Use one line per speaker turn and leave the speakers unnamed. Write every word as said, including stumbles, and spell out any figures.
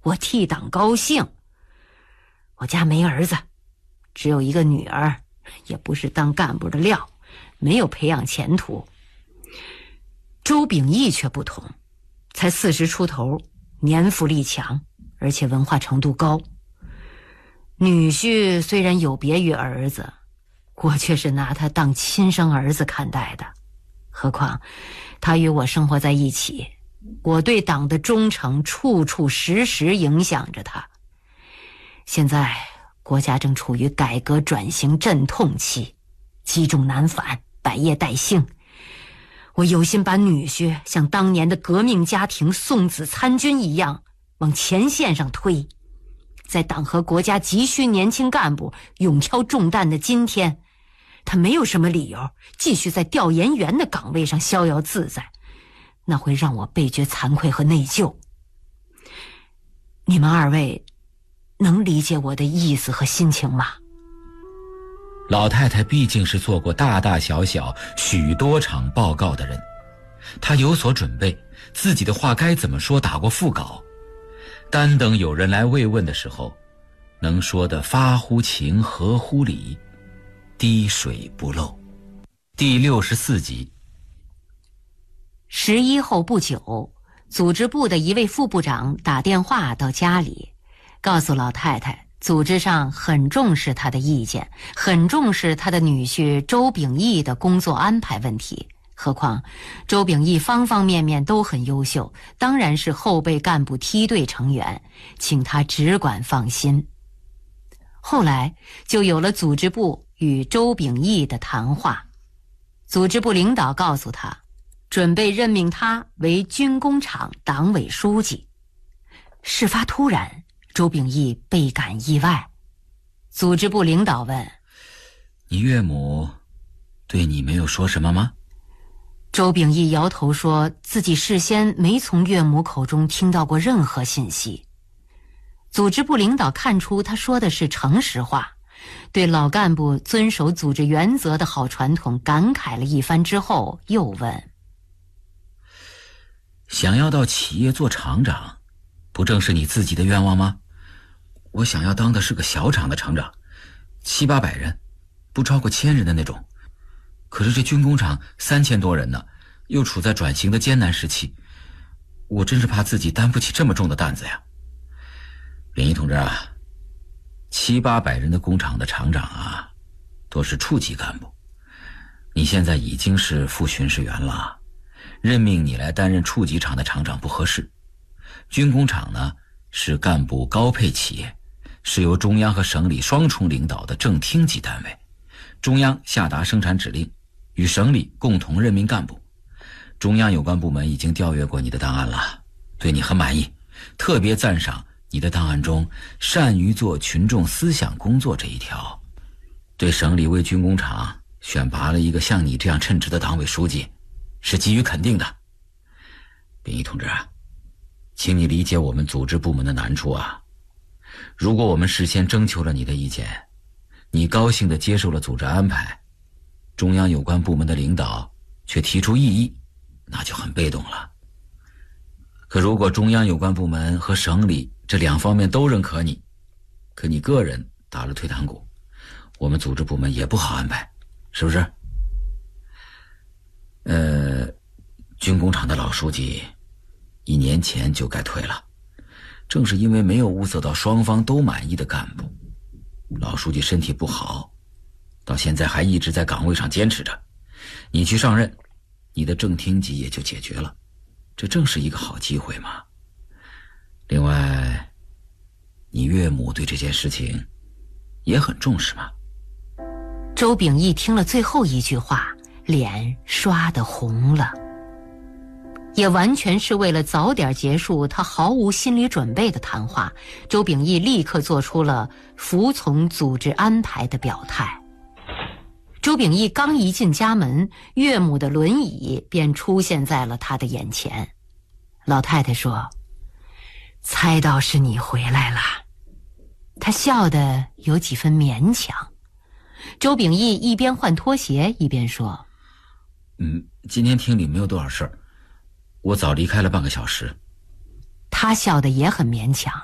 我替党高兴。我家没儿子，只有一个女儿，也不是当干部的料，没有培养前途。周秉义却不同，才四十出头，年富力强，而且文化程度高。女婿虽然有别于儿子，我却是拿他当亲生儿子看待的。何况他与我生活在一起，我对党的忠诚处处时时影响着他。现在国家正处于改革转型阵痛期，积重难返，百业待兴。我有心把女婿像当年的革命家庭送子参军一样往前线上推。在党和国家急需年轻干部勇挑重担的今天，他没有什么理由继续在调研员的岗位上逍遥自在，那会让我倍觉惭愧和内疚。你们二位能理解我的意思和心情吗？
老太太毕竟是做过大大小小许多场报告的人，她有所准备，自己的话该怎么说打过腹稿，单等有人来慰问的时候，能说得发乎情合乎理，滴水不漏。第六十四集。
十一后不久，组织部的一位副部长打电话到家里，告诉老太太，组织上很重视她的意见，很重视她的女婿周秉义的工作安排问题。何况周秉义方方面面都很优秀，当然是后备干部梯队成员，请他只管放心。后来就有了组织部与周秉义的谈话。组织部领导告诉他，准备任命他为军工厂党委书记。事发突然，周秉义倍感意外。组织部领导问：
你岳母对你没有说什么吗？
周秉义摇头说自己事先没从岳母口中听到过任何信息。组织部领导看出他说的是诚实话，对老干部遵守组织原则的好传统感慨了一番之后，又问：
想要到企业做厂长，不正是你自己的愿望吗？我想要当的是个小厂的厂长，七八百人，不超过千人的那种。可是这军工厂三千多人呢，又处在转型的艰难时期，我真是怕自己担不起这么重的担子呀。秉义同志啊，七八百人的工厂的厂长啊，都是处级干部。你现在已经是副巡视员了，任命你来担任处级厂的厂长不合适。军工厂呢，是干部高配企业，是由中央和省里双重领导的正厅级单位。中央下达生产指令，与省里共同任命干部。中央有关部门已经调阅过你的档案了，对你很满意，特别赞赏你的档案中善于做群众思想工作这一条。对省里为军工厂选拔了一个像你这样称职的党委书记，是给予肯定的。秉义同志啊，请你理解我们组织部门的难处啊。如果我们事先征求了你的意见，你高兴地接受了组织安排，中央有关部门的领导却提出异议，那就很被动了。可如果中央有关部门和省里这两方面都认可你，可你个人打了退堂鼓，我们组织部门也不好安排，是不是？呃，军工厂的老书记一年前就该退了，正是因为没有物色到双方都满意的干部，老书记身体不好，到现在还一直在岗位上坚持着。你去上任，你的正厅级也就解决了，这正是一个好机会嘛。另外，你岳母对这件事情也很重视嘛。
周秉义听了最后一句话，脸刷得红了。也完全是为了早点结束他毫无心理准备的谈话，周秉义立刻做出了服从组织安排的表态。周秉义刚一进家门，岳母的轮椅便出现在了他的眼前。老太太说：猜到是你回来了。她笑得有几分勉强。周秉义一边换拖鞋一边说：
嗯，今天厅里没有多少事儿，我早离开了半个小时。
他笑得也很勉强。